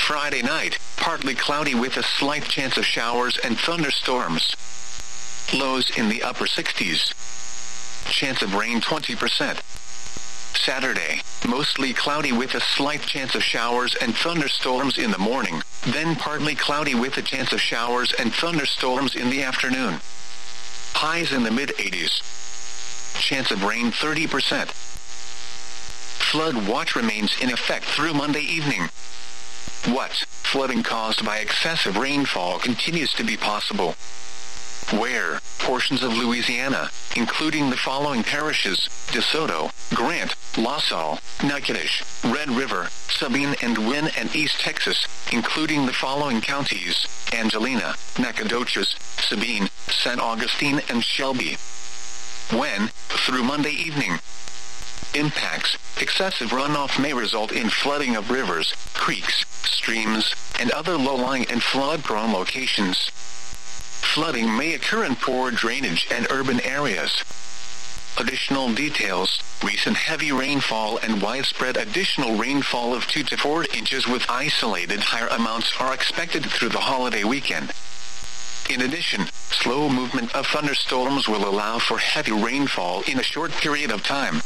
Friday night, partly cloudy with a slight chance of showers and thunderstorms. Lows in the upper 60s. Chance of rain 20%. Saturday, mostly cloudy with a slight chance of showers and thunderstorms in the morning, then partly cloudy with a chance of showers and thunderstorms in the afternoon. Highs in the mid-80s. Chance of rain 30%. Flood watch remains in effect through Monday evening. What? Flooding caused by excessive rainfall continues to be possible. Where? Portions of Louisiana, including the following parishes: DeSoto, Grant, La Salle, Natchitoches, Red River, Sabine and Wynne, and East Texas, including the following counties: Angelina, Nacogdoches, Sabine, San Augustine, and Shelby. When? Through Monday evening. Impacts: excessive runoff may result in flooding of rivers, creeks, streams, and other low-lying and flood-prone locations. Flooding may occur in poor drainage and urban areas. Additional details: recent heavy rainfall and widespread additional rainfall of 2 to 4 inches with isolated higher amounts are expected through the holiday weekend. In addition, slow movement of thunderstorms will allow for heavy rainfall in a short period of time.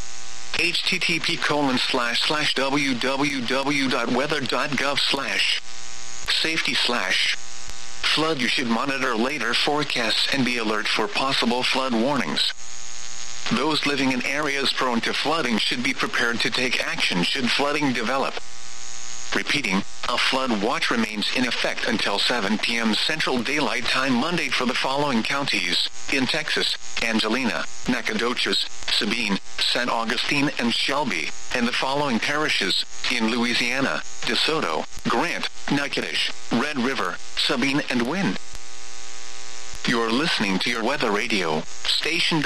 http://www.weather.gov/safety/flood. You should monitor later forecasts and be alert for possible flood warnings. Those living in areas prone to flooding should be prepared to take action should flooding develop. Repeating, a flood watch remains in effect until 7 p.m. Central Daylight Time Monday for the following counties: in Texas, Angelina, Nacogdoches, Sabine, San Augustine, and Shelby, and the following parishes: in Louisiana, DeSoto, Grant, Natchitoches, Red River, Sabine, and Wynne. You're listening to your weather radio, station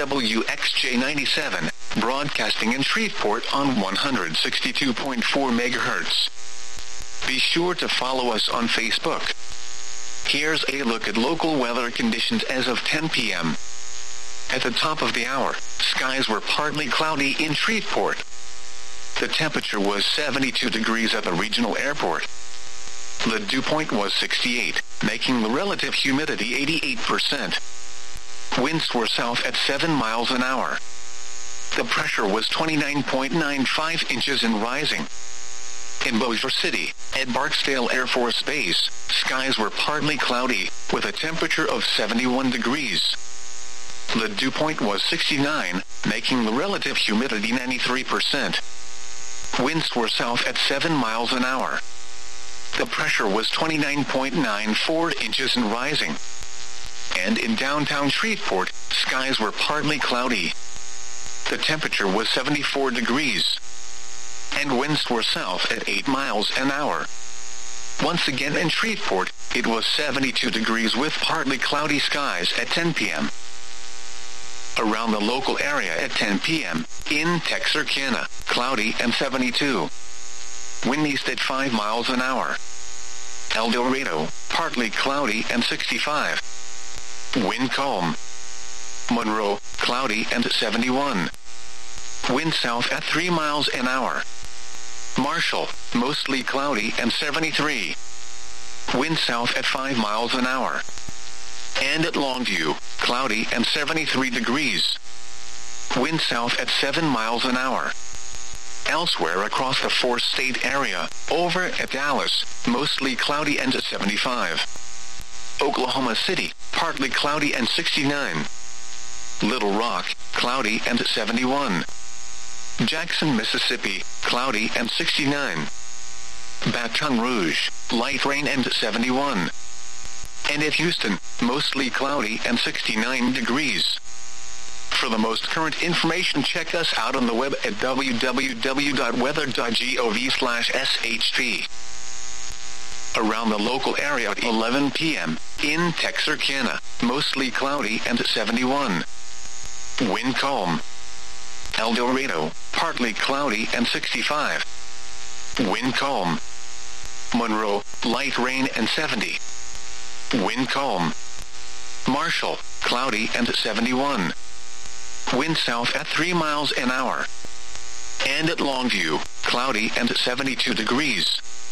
WXJ97, broadcasting in Shreveport on 162.4 MHz. Be sure to follow us on Facebook. Here's a look at local weather conditions as of 10 p.m. At the top of the hour, skies were partly cloudy in Shreveport. The temperature was 72 degrees at the regional airport. The dew point was 68, making the relative humidity 88%. Winds were south at 7 miles an hour. The pressure was 29.95 inches and rising. In Bossier City, at Barksdale Air Force Base, skies were partly cloudy, with a temperature of 71 degrees. The dew point was 69, making the relative humidity 93%. Winds were south at 7 miles an hour. The pressure was 29.94 inches and rising. And in downtown Shreveport, skies were partly cloudy. The temperature was 74 degrees. And winds were south at 8 miles an hour. Once again in Shreveport, it was 72 degrees with partly cloudy skies at 10 p.m. Around the local area at 10 p.m., in Texarkana, cloudy and 72. Wind east at 5 miles an hour. El Dorado, partly cloudy and 65. Wind calm. Monroe, cloudy and 71. Wind south at 3 miles an hour. Marshall, mostly cloudy and 73. Wind south at 5 miles an hour. And at Longview, cloudy and 73 degrees. Wind south at 7 miles an hour. Elsewhere across the four-state area, over at Dallas, mostly cloudy and 75. Oklahoma City, partly cloudy and 69. Little Rock, cloudy and 71. Jackson, Mississippi, cloudy and 69. Baton Rouge, light rain and 71. And at Houston, mostly cloudy and 69 degrees. For the most current information, check us out on the web at www.weather.gov/SHP. Around the local area at 11 p.m., in Texarkana, mostly cloudy and 71. Wind calm. El Dorado, partly cloudy and 65. Wind calm. Monroe, light rain and 70. Wind calm. Marshall, cloudy and 71. Wind south at 3 miles an hour. And at Longview, cloudy and 72 degrees.